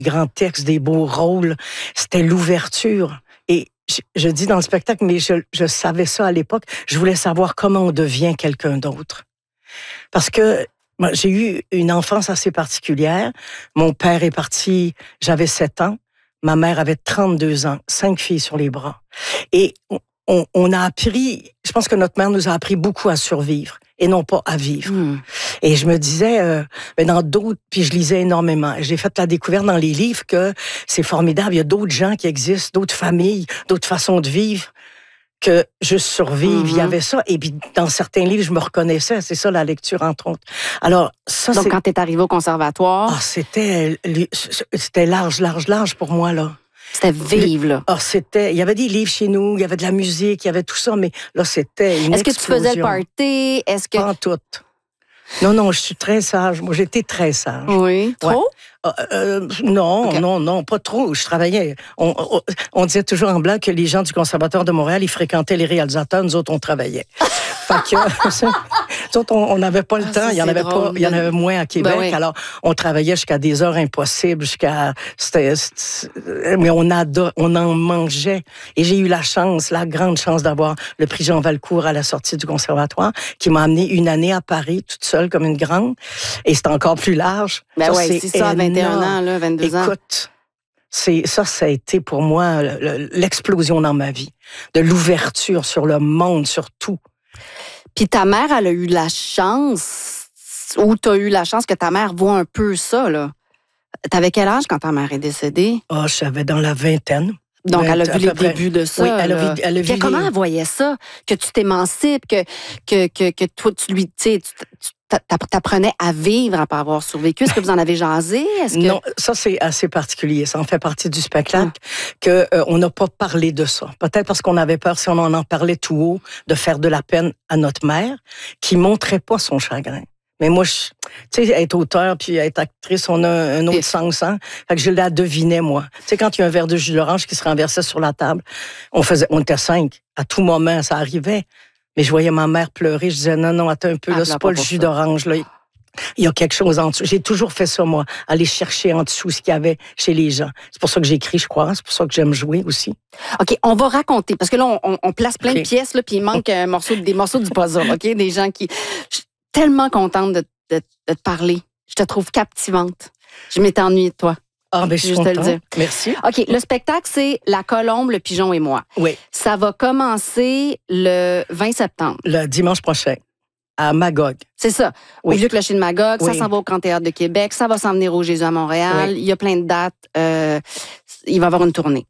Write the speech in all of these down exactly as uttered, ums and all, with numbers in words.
grands textes, des beaux rôles. C'était l'ouverture. Et je, je dis dans le spectacle, mais je, je savais ça à l'époque. Je voulais savoir comment on devient quelqu'un d'autre. Parce que moi, j'ai eu une enfance assez particulière. Mon père est parti, j'avais sept ans. Ma mère avait trente-deux ans, cinq filles sur les bras. Et on, on a appris, je pense que notre mère nous a appris beaucoup à survivre et non pas à vivre. Mmh. Et je me disais, euh, mais dans d'autres, puis je lisais énormément. J'ai fait la découverte dans les livres que c'est formidable. Il y a d'autres gens qui existent, d'autres familles, d'autres façons de vivre que juste survivre. Mm-hmm. Il y avait ça. Et puis, dans certains livres, je me reconnaissais. C'est ça, la lecture, entre autres. Alors, ça, Donc, c'est... quand t'es arrivé au conservatoire... Ah, c'était, c'était large, large, large pour moi, là. C'était vivre, là. Ah, c'était... Il y avait des livres chez nous, il y avait de la musique, il y avait tout ça, mais là, c'était une Est-ce explosion. que tu faisais le party? Est-ce que... Pas en tout. Non, non, je suis très sage. Moi, j'étais très sage. Oui. Trop? Ouais. Euh, euh, non, okay. non, non, pas trop. Je travaillais. On, on, on disait toujours en blanc que les gens du Conservatoire de Montréal, ils fréquentaient les réalisateurs. Nous autres, on travaillait. Fait que, nous autres, on n'avait pas le ah, temps. Il y en avait drôle. pas, il y en avait moins à Québec. Ben oui. Alors, on travaillait jusqu'à des heures impossibles, jusqu'à, c'était, c'était, mais on adore, on en mangeait. Et j'ai eu la chance, la grande chance d'avoir le prix Jean Valcourt à la sortie du Conservatoire, qui m'a amené une année à Paris, toute seule comme une grande. Et c'est encore plus large. Ben oui, c'est ça, vingt et un ans, là, vingt-deux ans. Écoute, c'est, ça, ça a été pour moi l'explosion dans ma vie. De l'ouverture sur le monde, sur tout. Puis ta mère, elle a eu la chance, ou t'as eu la chance que ta mère voit un peu ça, là. T'avais quel âge quand ta mère est décédée? Ah, oh, j'avais dans la vingtaine. Donc, vingt, elle a vu les débuts de ça. Oui, elle a vu, elle a vu comment les... elle voyait ça? Que tu t'émancipes, que, que, que, que toi, tu lui, tu sais, tu t'apprenais à vivre après avoir survécu. Est-ce que vous en avez jasé? Est-ce que... Non, ça, c'est assez particulier. Ça en fait partie du spectacle ah. que euh, on n'a pas parlé de ça. Peut-être parce qu'on avait peur, si on en parlait tout haut, de faire de la peine à notre mère, qui montrait pas son chagrin. Mais moi, tu sais, être auteur puis être actrice, on a un autre Et... sens, hein? Fait que je la devinais, moi. Tu sais, quand il y a un verre de jus d'orange qui se renversait sur la table, on faisait, on était cinq. À tout moment, ça arrivait. Mais je voyais ma mère pleurer. Je disais, non, non, attends un peu, là, c'est pas le jus d'orange, là. Il y a quelque chose en dessous. J'ai toujours fait ça, moi, aller chercher en dessous ce qu'il y avait chez les gens. C'est pour ça que j'écris, je crois. C'est pour ça que j'aime jouer aussi. OK, on va raconter, parce que là, on, on place plein okay. de pièces, là, puis il manque un morceau, des morceaux du puzzle, OK? Des gens qui... Je suis tellement contente de, de, de te parler. Je te trouve captivante. Je m'étais ennuyée de toi. Ah, ben, je suis contente. Te le dire. Merci. OK, le spectacle, c'est La Colombe, le pigeon et moi. Oui. Ça va commencer le vingt septembre. Le dimanche prochain, à Magog. C'est ça. Oui. Au Vieux Clocher de Magog, oui. ça s'en va au Grand Théâtre de Québec, ça va s'en venir au Jésus à Montréal. Oui. Il y a plein de dates. Euh, il va y avoir une tournée.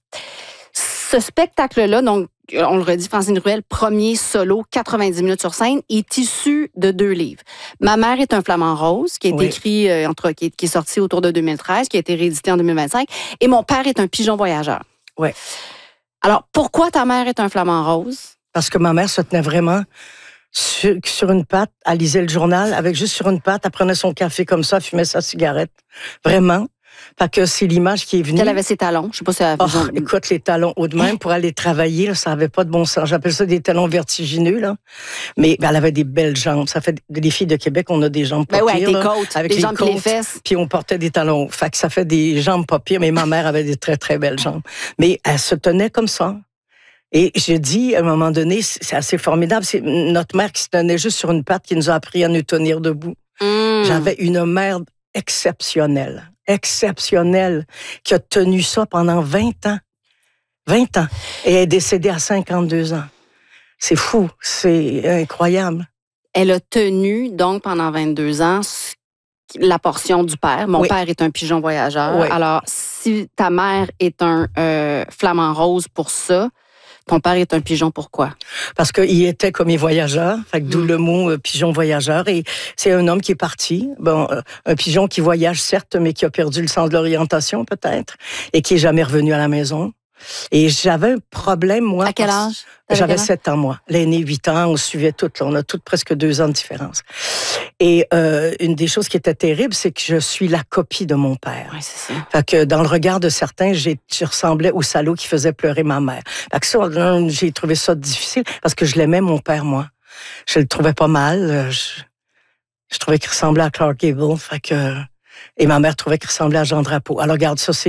Ce spectacle-là, donc, on le redit, Francine Ruel, premier solo, quatre-vingt-dix minutes sur scène, est issu de deux livres. Ma mère est un flamant rose, qui est oui. écrit, euh, entre, qui, est, qui est sorti autour de deux mille treize, qui a été réédité en deux mille vingt-cinq, et mon père est un pigeon voyageur. Oui. Alors, pourquoi ta mère est un flamant rose? Parce que ma mère se tenait vraiment sur, sur une patte, elle lisait le journal, avec juste sur une patte, elle prenait son café comme ça, elle fumait sa cigarette. Vraiment. Fait que c'est l'image qui est venue. Elle avait ses talons. Je sais pas si elle avait... Oh, écoute, les talons haut de même pour aller travailler, là, ça avait pas de bon sens. J'appelle ça des talons vertigineux, là. Mais ben, elle avait des belles jambes. Ça fait des filles de Québec, on a des jambes pas ben ouais, pires. Des là, côtes, avec des les jambes côtes, et les fesses. Puis on portait des talons. Fait que ça fait des jambes pas pires, mais ma mère avait des très, très belles jambes. Mais elle se tenait comme ça. Et je dis, à un moment donné, c'est assez formidable, c'est notre mère qui se tenait juste sur une patte qui nous a appris à nous tenir debout. Mm. J'avais une mère exceptionnelle. exceptionnelle, qui a tenu ça pendant vingt ans. vingt ans. Et elle est décédée à cinquante-deux ans. C'est fou, c'est incroyable. Elle a tenu, donc, pendant vingt-deux ans, la portion du père. Mon oui. père est un pigeon voyageur. Oui. Alors, si ta mère est un euh, flamant rose pour ça, ton père est un pigeon, pourquoi? Parce qu'il était comme les voyageurs, fait que d'où mmh. le mot euh, pigeon voyageur. Et c'est un homme qui est parti. Bon, euh, un pigeon qui voyage, certes, mais qui a perdu le sens de l'orientation, peut-être, et qui est jamais revenu à la maison. Et j'avais un problème, moi. À quel âge? J'avais sept ans, moi. L'aîné, huit ans, on suivait toutes. Là. On a toutes presque deux ans de différence. Et euh, une des choses qui était terrible, c'est que je suis la copie de mon père. Oui, c'est ça. Fait que dans le regard de certains, j'ai, je ressemblais au salaud qui faisait pleurer ma mère. Fait que ça, j'ai trouvé ça difficile parce que je l'aimais, mon père, moi. Je le trouvais pas mal. Je, je trouvais qu'il ressemblait à Clark Gable. Fait que, et ma mère trouvait qu'il ressemblait à Jean Drapeau. Alors, regarde, ça, c'est